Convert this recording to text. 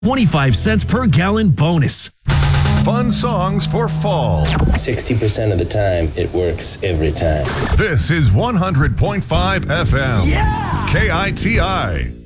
25 cents per gallon bonus. Fun songs for fall. 60% of the time, it works every time. This is 100.5 FM. Yeah! KITI.